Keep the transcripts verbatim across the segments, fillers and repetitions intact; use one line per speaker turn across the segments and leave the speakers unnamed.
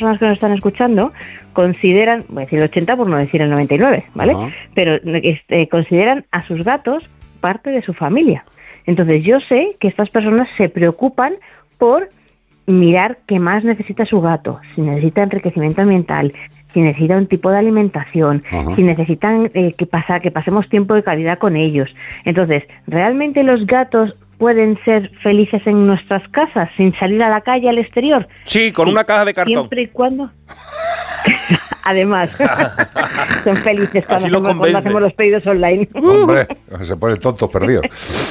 personas que nos están escuchando consideran, voy a decir el ochenta por no decir el noventa y nueve, ¿vale? Uh-huh. Pero este, consideran a sus gatos parte de su familia. Entonces yo sé que estas personas se preocupan por mirar qué más necesita su gato, si necesita enriquecimiento ambiental, si necesita un tipo de alimentación, uh-huh. si necesitan eh, que, pasa, que pasemos tiempo de calidad con ellos. Entonces, ¿realmente los gatos pueden ser felices en nuestras casas sin salir a la calle, al exterior?
Sí, con sí, una caja de cartón.
Siempre y cuando... Además, son felices cuando hacemos, cuando hacemos los pedidos online.
Hombre, se ponen tontos perdidos.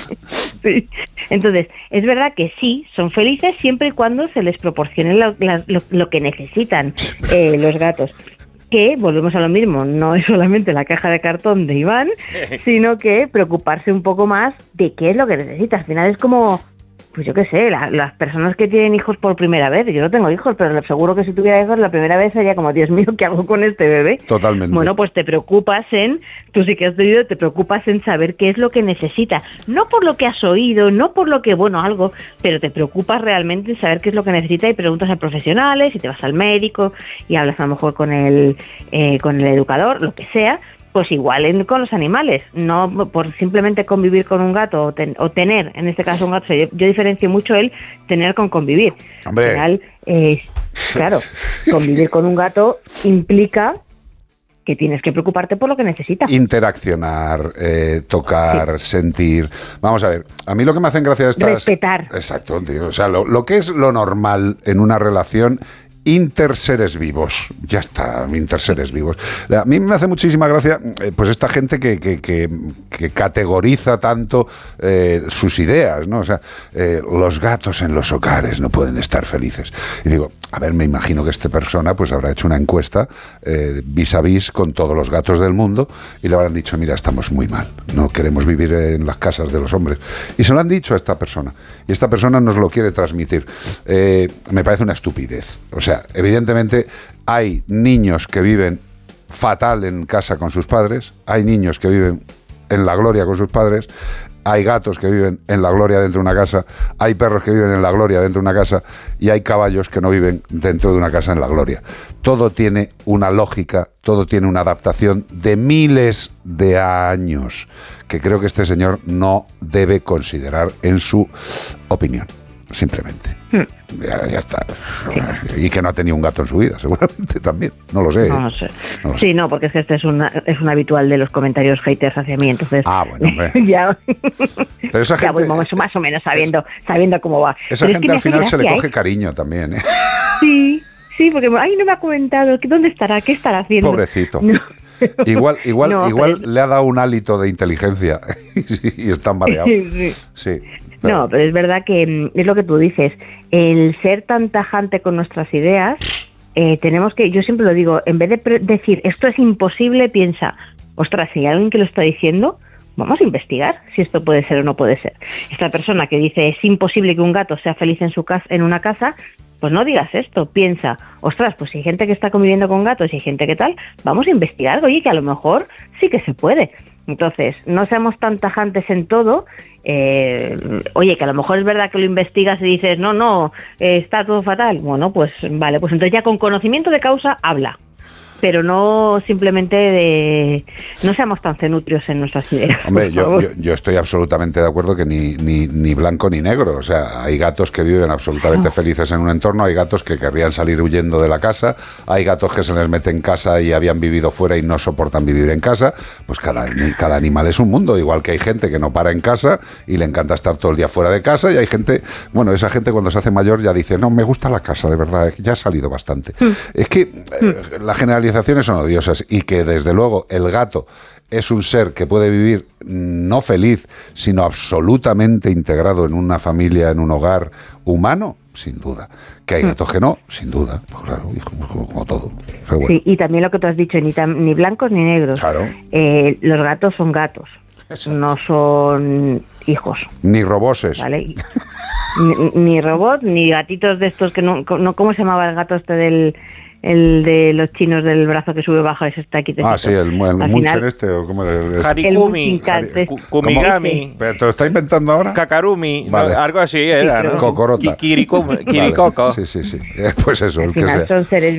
Sí. Entonces, es verdad que sí, son felices siempre y cuando se les proporcione lo, lo, lo que necesitan eh, los gatos. Que, volvemos a lo mismo, no es solamente la caja de cartón de Iván, sino que preocuparse un poco más de qué es lo que necesita. Al final es como... Pues yo qué sé, la, las personas que tienen hijos por primera vez, yo no tengo hijos, pero seguro que si tuviera hijos la primera vez sería como, Dios mío, ¿qué hago con este bebé?
Totalmente.
Bueno, pues te preocupas en, tú sí que has tenido, te preocupas en saber qué es lo que necesita, no por lo que has oído, no por lo que, bueno, algo, pero te preocupas realmente en saber qué es lo que necesita y preguntas a profesionales y te vas al médico y hablas a lo mejor con el, eh, con el educador, lo que sea. Pues igual en, con los animales, no por simplemente convivir con un gato o, ten, o tener, en este caso un gato, yo, yo diferencio mucho el tener con convivir.
Hombre.
Al final, eh, claro, convivir con un gato implica que tienes que preocuparte por lo que necesita.
Interaccionar, eh, tocar, sí. sentir. Vamos a ver, a mí lo que me hacen gracia de estas...
Respetar.
Exacto, tío. O sea, lo, lo que es lo normal en una relación... Interseres vivos, ya está, interseres vivos. A mí me hace muchísima gracia, eh, pues esta gente que, que, que, que categoriza tanto eh, sus ideas, ¿no? O sea, eh, los gatos en los hogares no pueden estar felices. Y digo, a ver, me imagino que esta persona pues habrá hecho una encuesta eh, vis a vis con todos los gatos del mundo y le habrán dicho, mira, estamos muy mal, no queremos vivir en las casas de los hombres. Y se lo han dicho a esta persona. Y esta persona nos lo quiere transmitir. Eh, me parece una estupidez. O sea, evidentemente hay niños que viven fatal en casa con sus padres, hay niños que viven en la gloria con sus padres, hay gatos que viven en la gloria dentro de una casa, hay perros que viven en la gloria dentro de una casa y hay caballos que no viven dentro de una casa en la gloria. Todo tiene una lógica, todo tiene una adaptación de miles de años que creo que este señor no debe considerar en su opinión. Simplemente. Hmm. Ya, ya está. Sí. Y que no ha tenido un gato en su vida, seguramente también. No lo sé.
No, no sé. No lo sí, sé. No, porque es que este es, una, es un habitual de los comentarios haters hacia mí, entonces...
Ah, bueno, hombre.
ya,
Pero esa gente,
ya voy más, más o menos sabiendo, es, sabiendo cómo va.
Esa
Pero
gente
es que
al final se le coge
¿eh?
cariño también, ¿eh?
Sí, sí, porque ay, no me ha comentado. ¿Dónde estará? ¿Qué estará haciendo?
Pobrecito.
No.
Igual, igual,
no,
igual
pero...
le ha dado un hálito de inteligencia y está mareado.
Sí.
Sí.
Pero... No, pero es verdad que es lo que tú dices. El ser tan tajante con nuestras ideas, eh, tenemos que, yo siempre lo digo, en vez de pre- decir esto es imposible, piensa, ostras, si hay alguien que lo está diciendo, vamos a investigar si esto puede ser o no puede ser. Esta persona que dice es imposible que un gato sea feliz en su casa, en una casa, pues no digas esto, piensa, ostras, pues si hay gente que está conviviendo con gatos y hay gente que tal, vamos a investigar, oye, que a lo mejor sí que se puede. Entonces, no seamos tan tajantes en todo, eh, oye, que a lo mejor es verdad que lo investigas y dices, no, no, eh, está todo fatal, bueno, pues vale, pues entonces ya con conocimiento de causa habla. Pero no simplemente de... No seamos tan cenutrios en nuestras ideas.
Hombre, yo, yo, yo estoy absolutamente de acuerdo que ni, ni, ni blanco ni negro. O sea, hay gatos que viven absolutamente no. felices en un entorno, hay gatos que querrían salir huyendo de la casa, hay gatos que se les mete en casa y habían vivido fuera y no soportan vivir en casa. Pues cada, cada animal es un mundo, igual que hay gente que no para en casa y le encanta estar todo el día fuera de casa y hay gente... Bueno, esa gente cuando se hace mayor ya dice, no, me gusta la casa, de verdad, ya ha salido bastante. Mm. Es que eh, la generalización son odiosas y que desde luego el gato es un ser que puede vivir no feliz, sino absolutamente integrado en una familia, en un hogar humano, sin duda. Que hay gatos que no, sin duda, pues claro, como, como todo. Pero bueno.
Sí, y también lo que tú has dicho, ni, tam, ni blancos ni negros.
Claro.
Eh, los gatos son gatos, Exacto. no son hijos.
Ni roboses.
¿Vale? ni, ni robots, ni gatitos de estos que no, no... ¿Cómo se llamaba el gato este del... El de los chinos del brazo que sube bajo, ese está aquí.
Ah, sí, el, el Muncher este, o cómo es.
Harikumi,
Hari,
Kumigami.
¿Pero te lo está inventando ahora?
Kakarumi,
vale.
no, algo así era,
sí,
¿no?
Cocorota.
Kiriko, Kirikoko.
Vale. Sí, sí, sí. Pues eso,
Al
el que
final
sea.
Son seres